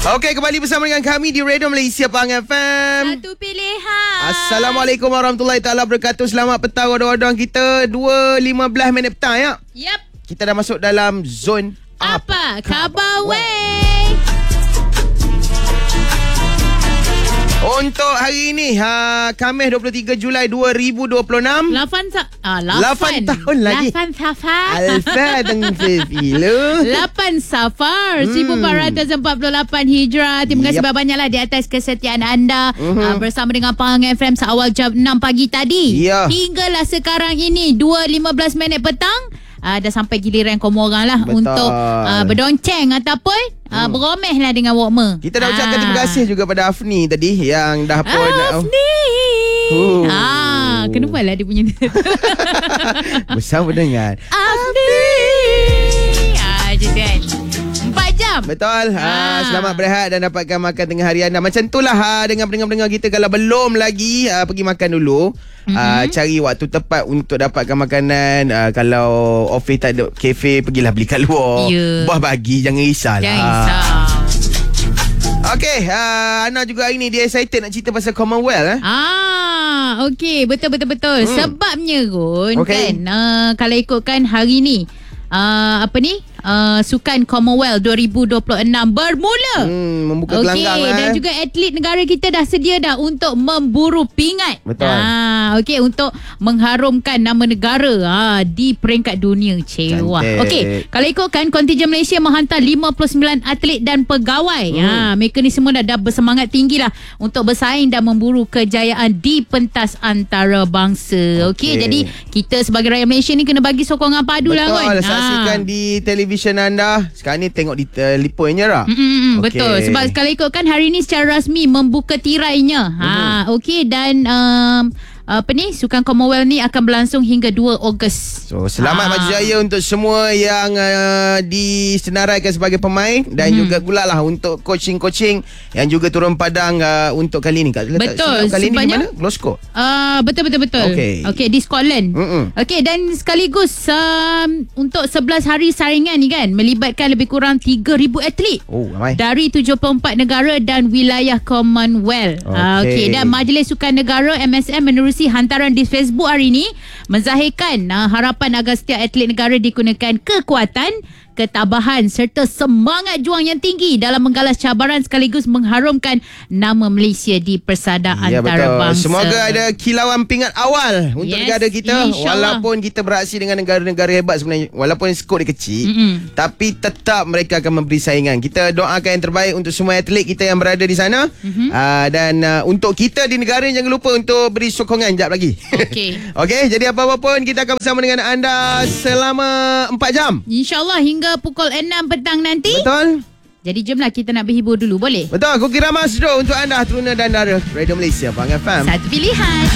Okey, kembali bersama dengan kami di Radio Malaysia Pang FM. Satu pilihan. Assalamualaikum warahmatullahi taala wabarakatuh. Selamat petang orang-orang kita. 2.15 minit petang ya. Yep. Kita dah masuk dalam zon Apa khabar weh? Untuk hari ini, Khamis 23 Julai 2026. 8 tahun lagi. 8 Safar. Alfa dan Fila. 8 Safar 1448 Hijrah. Terima kasih banyaklah di atas kesetiaan anda bersama dengan Pang FM seawal jam 6 pagi tadi. Ya. Hinggalah sekarang ini 2.15 minit petang. Dah sampai giliran kamu orang lah. Betul. Untuk berdonceng ataupun beromeh lah dengan Walkmer. Kita dah ucapkan terima kasih juga pada Afni tadi yang dah pun Afni. Kenapa lah dia punya bersama dengan Afni. Macam tu kan 4 jam. Betul. Selamat berehat dan dapatkan makan tengah hari anda. Macam itulah dengan pendengar-pendengar kita, kalau belum lagi pergi makan dulu. Cari waktu tepat untuk dapatkan makanan. Kalau office tak ada kafe, pergilah beli kat luar. Buah bagi, jangan risau. Jangan risau. Okey, Ana juga hari ni dia excited nak cerita pasal Commonwealth. Okey, betul. Sebabnya Gun, okay, kan kalau ikutkan hari ni Sukan Commonwealth 2026 bermula. Membuka gelanggang. Dan juga atlet negara kita dah sedia dah untuk memburu pingat. Betul. Okey, untuk mengharumkan nama negara di peringkat dunia. Cewa. Okey, kalau ikutkan kontijen Malaysia menghantar 59 atlet dan pegawai. Mereka ni semua dah bersemangat tinggi lah untuk bersaing dan memburu kejayaan di pentas antarabangsa. Okey, jadi kita sebagai rakyat Malaysia ni kena bagi sokongan padu lah. Betul, saksikan di televisyen anda. Sekarang ni tengok di telefon je lah. Betul. Sebab kalau ikutkan hari ni secara rasmi membuka tirainya. Okey, dan Sukan Commonwealth ni akan berlangsung hingga 2 Ogos. So, selamat maju jaya untuk semua yang disenaraikan sebagai pemain dan juga pula lah untuk coaching yang juga turun padang untuk kali ni. Betul. Kali ni di mana? Glasgow. Betul. Okey, di Scotland. Okey, dan sekaligus untuk 11 hari saringan ni kan melibatkan lebih kurang 3,000 atlet. Ramai. Dari 74 negara dan wilayah Commonwealth. Okey, dan Majlis Sukan Negara MSM menerusi hantaran di Facebook hari ini menzahirkan harapan agar setiap atlet negara digunakan kekuatan, ketabahan serta semangat juang yang tinggi dalam menggalas cabaran sekaligus mengharumkan nama Malaysia di persada antarabangsa. Semoga ada kilauan pingat awal untuk negara kita. Walaupun kita beraksi dengan negara-negara hebat sebenarnya, walaupun skor dia kecil, tapi tetap mereka akan memberi saingan. Kita doakan yang terbaik untuk semua atlet kita yang berada di sana. Dan untuk kita di negara, jangan lupa untuk beri sokongan sekejap lagi. Okey, jadi apa-apa pun kita akan bersama dengan anda selama 4 jam. InsyaAllah hingga pukul 6 petang nanti. Betul. Jadi jomlah kita nak berhibur dulu, boleh? Betul, Koki Ramas untuk anda, Teruna dan Dara Radio Malaysia Pang FM. Satu pilihan.